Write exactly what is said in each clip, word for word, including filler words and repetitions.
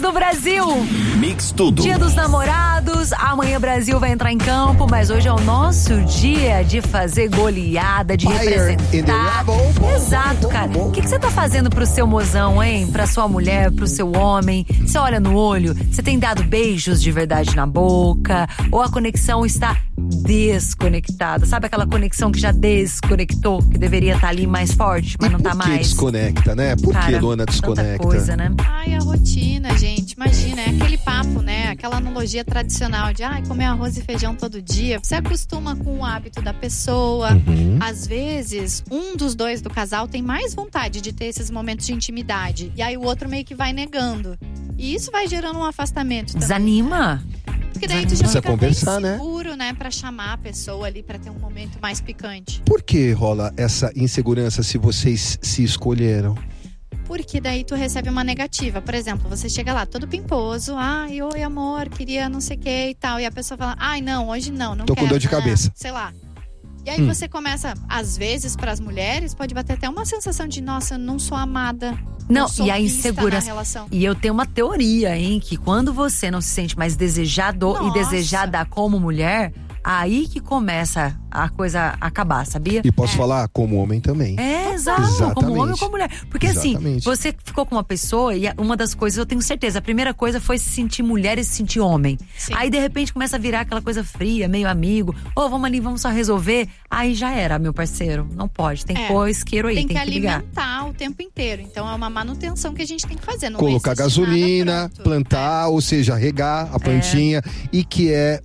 do Brasil. Mix tudo. Dia dos namorados, amanhã o Brasil vai entrar em campo, mas hoje é o nosso dia de fazer goleada, de Fire representar. Bom, bom, Exato, bom, cara. bom. O que, que você tá fazendo pro seu mozão, hein? Pra sua mulher, pro seu homem? Você olha no olho, você tem dado beijos de verdade na boca? Ou a conexão está desconectada? Sabe aquela conexão que já desconectou, que deveria estar ali mais forte, mas e não tá por que mais? desconecta, né? Por Cara, que Luana desconecta? Tanta coisa, né? Ai, a rotina, gente. Imagina, é aquele papo, né? Aquela analogia tradicional de ai, comer arroz e feijão todo dia. Você acostuma com o hábito da pessoa. Uhum. Às vezes, um dos dois do casal tem mais vontade de ter esses momentos de intimidade. E aí o outro meio que vai negando. E isso vai gerando um afastamento também. Desanima. Porque daí tu já Precisa fica conversar, bem né? seguro, né? Pra chamar a pessoa ali, pra ter um momento mais picante. Por que rola essa insegurança se vocês se escolheram? Porque daí tu recebe uma negativa. Por exemplo, você chega lá todo pimposo. Ai, oi amor, queria não sei o que e tal. E a pessoa fala, ai não, hoje não, não Tô quero. com dor de cabeça. Ah, sei lá. E aí Hum. você começa, às vezes, pras mulheres, pode bater até uma sensação de, nossa, eu não sou amada. Não, sou e a vista insegurança. na relação. E eu tenho uma teoria, hein, que quando você não se sente mais desejado Nossa. e desejada como mulher, aí que começa a coisa a acabar, sabia? E posso É. falar como homem também. É, exato, Exatamente. como homem ou como mulher. Porque assim, Exatamente. você ficou com uma pessoa e uma das coisas, eu tenho certeza, a primeira coisa foi se sentir mulher e se sentir homem. Sim. Aí de repente começa a virar aquela coisa fria, meio amigo. Ô, vamos ali, vamos só resolver. Aí já era, meu parceiro. Não pode, tem que É. pôr isqueiro aí, Tem tem, que, que ligar. alimentar o tempo inteiro. Então é uma manutenção que a gente tem que fazer. Não Colocar existe nada gasolina, pronto. plantar, ou seja, regar a plantinha. E que é,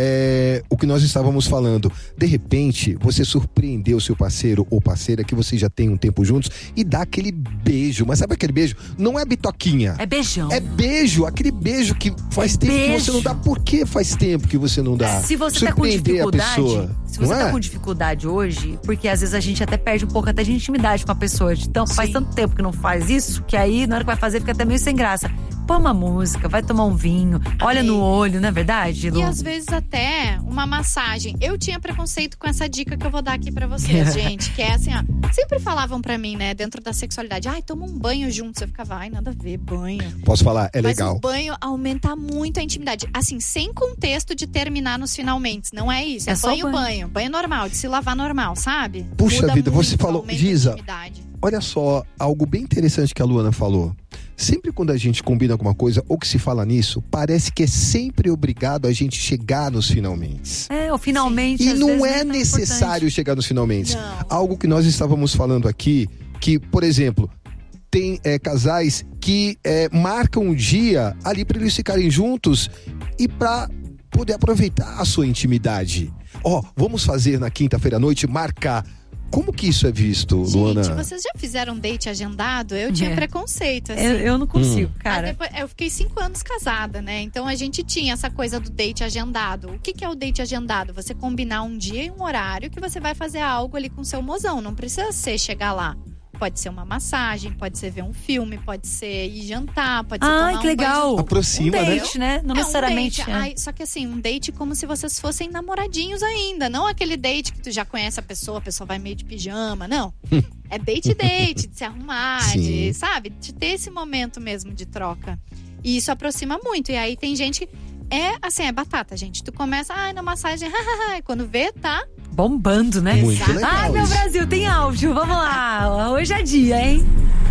é o que nós estávamos falando. De repente, você surpreendeu o seu parceiro ou parceira que você já tem um tempo juntos e dá aquele beijo. Mas sabe aquele beijo? Não é bitoquinha. É beijão. É beijo, aquele beijo que faz É tempo que beijo. você não dá. Por que faz tempo que você não dá? Se você tá com Surpreender dificuldade, a pessoa, se você não tá é? com dificuldade hoje, porque às vezes a gente até perde um pouco até de intimidade com a pessoa. Então faz Sim. tanto tempo que não faz isso, que aí na hora que vai fazer fica até meio sem graça. Põe uma música, vai tomar um vinho, olha Amei. no olho, não é verdade, Lu? E às vezes até uma massagem. Eu tinha preconceito com essa dica que eu vou dar aqui pra vocês, gente. Que é assim, ó. Sempre falavam pra mim, né, dentro da sexualidade. Ai, toma um banho juntos. Eu ficava, ai, nada a ver, banho. Posso falar? É Mas legal. o banho aumenta muito a intimidade. Assim, sem contexto de terminar nos finalmente. Não é isso. É, É só banho, banho. banho. Banho normal, de se lavar normal, sabe? Puxa Muda vida, você muito, falou- aumenta a Giza, intimidade. Olha só, algo bem interessante que a Luana falou. Sempre quando a gente combina alguma coisa ou que se fala nisso, parece que é sempre obrigado a gente chegar nos finalmente. É, ou finalmente. E às não vezes, é nem tá necessário importante. chegar nos finalmente. Não. Algo que nós estávamos falando aqui, que, por exemplo, tem é, casais que é, marcam um dia ali para eles ficarem juntos e para poder aproveitar a sua intimidade. Ó, vamos fazer na quinta-feira à noite, marcar. Como que isso é visto, Luana? Gente, vocês já fizeram um date agendado? Eu tinha É. preconceito, assim. Eu, eu não consigo, Aí cara. depois- eu fiquei cinco anos casada, né? Então a gente tinha essa coisa do date agendado. O que, que é o date agendado? Você combinar um dia e um horário que você vai fazer algo ali com seu mozão. Não precisa ser chegar lá. Pode ser uma massagem, pode ser ver um filme, pode ser ir jantar, pode ser Ai, tomar que um legal. banho. Aproxima, um né? date, né? Não É, um necessariamente. date. é. Ai, só que assim, um date como se vocês fossem namoradinhos ainda. Não aquele date que tu já conhece a pessoa, a pessoa vai meio de pijama, não. É date date, de se arrumar, Sim. de, sabe? De ter esse momento mesmo de troca. E isso aproxima muito. E aí tem gente que é assim, é batata, gente. Tu começa, ai, na massagem, hahaha. E quando vê, tá. Bombando, né? Muito Exato. legal Ai, meu isso. Brasil, tem áudio. Vamos lá. Hoje é dia, hein?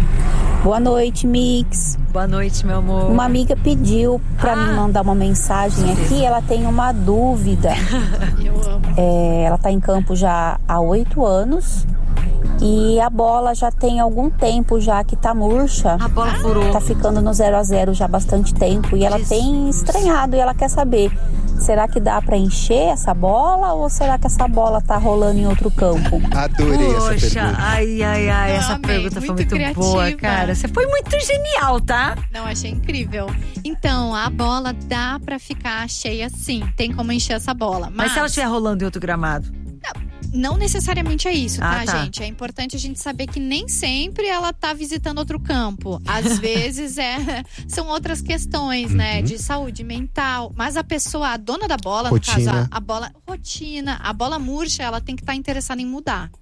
Boa noite, Mix. Boa noite, meu amor. Uma amiga pediu pra Ah. mim mandar uma mensagem aqui. Ela tem uma dúvida. Eu amo. É, ela tá em campo já há oito anos e a bola já tem algum tempo já que tá murcha. A bola furou. Tá ficando no zero a zero já há bastante tempo e ela Jesus. tem estranhado e ela quer saber: será que dá pra encher essa bola ou será que essa bola tá rolando em outro campo? Adorei essa Poxa, pergunta. ai, ai, ai, Eu essa amei, pergunta foi muito muito boa, criativa. cara. Você foi muito genial, tá? Não, achei incrível. Então, a bola dá pra ficar cheia sim. Tem como encher essa bola. Mas, Mas, se ela estiver rolando em outro gramado? não necessariamente é isso, tá, Ah, tá. gente? É importante a gente saber que nem sempre ela tá visitando outro campo. Às vezes é, são outras questões, né? De saúde mental. Mas a pessoa, a dona da bola, Rotina. no caso, a, a bola, rotina, a bola murcha, ela tem que estar interessada em mudar.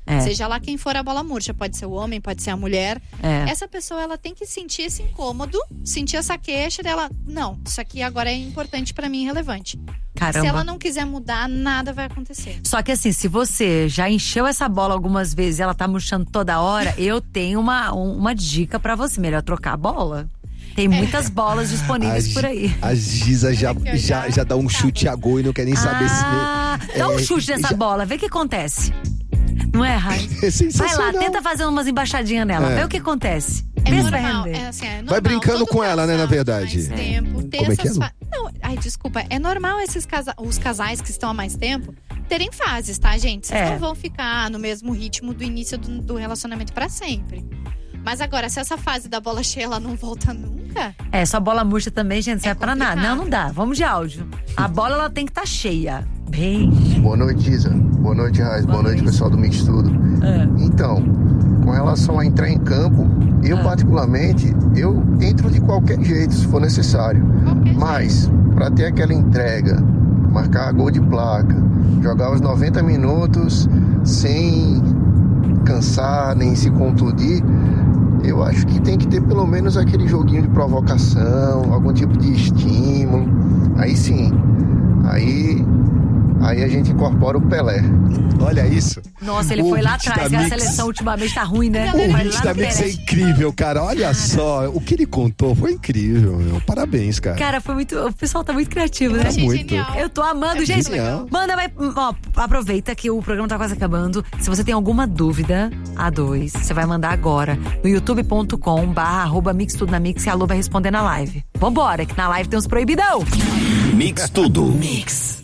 É. Seja lá quem for a bola murcha, pode ser o homem, pode ser a mulher. É. Essa pessoa, ela tem que sentir esse incômodo, sentir essa queixa dela. Não, isso aqui agora é importante pra mim, relevante. Caramba. Se ela não quiser mudar, nada vai acontecer. Só que assim, se você já encheu essa bola algumas vezes e ela tá murchando toda hora, eu tenho uma, um- uma dica pra você. Melhor trocar a bola. Tem muitas bolas disponíveis A por aí. A Giza já, Olha que eu já, já- já dá um chute a gol e não quer nem saber Ah, se. dá um é, chute nessa já- bola, vê o que acontece. Não é, Rai? É Vai sensacional. lá, tenta fazer umas embaixadinhas nela, É. vê o que acontece. É Vê se vai normal, render. é assim, é normal. Vai brincando Todo com ela, né, na casal verdade. Mais tempo, ter Como é que é, essas Lu? fa- Não, ai, desculpa. É normal esses casa... os casais que estão há mais tempo terem fases, tá, gente? Vocês É. não vão ficar no mesmo ritmo do início do, do relacionamento pra sempre. Mas agora, se essa fase da bola cheia ela não volta nunca, É, só bola murcha também, gente, não É serve pra nada. complicado. Não, não dá. Vamos de áudio. A bola, ela tem que estar cheia. Bem. Boa noite, Isa. Boa noite, Raiz. Boa, Boa noite, noite. pessoal do Mix Tudo. É. Então, com relação a entrar em campo, eu Ah. particularmente, eu entro de qualquer jeito, se for necessário. qualquer Mas, para ter aquela entrega, marcar gol de placa, jogar os noventa minutos sem cansar, nem se contundir, eu acho que tem que ter pelo menos aquele joguinho de provocação, algum tipo de estímulo. Aí sim, aí, aí a gente incorpora o Pelé. Olha isso. Nossa, ele O foi lá ouvinte atrás, da que a Mix. seleção ultimamente tá ruim, né? O Vai ouvinte lá da no Mix é Pelé. incrível, cara. Olha só. O que ele contou foi incrível, meu. Parabéns, cara. Cara, foi muito. O pessoal tá muito criativo, Eu né? Tá achei muito. genial. Eu tô amando, É gente. muito legal. Manda, vai. Ó, aproveita que o programa tá quase acabando. Se você tem alguma dúvida, a dois, você vai mandar agora no youtube ponto com barra arroba mix tudo na mix e a Lu vai responder na live. Vambora, que na live tem uns proibidão. Mix Tudo. Mix.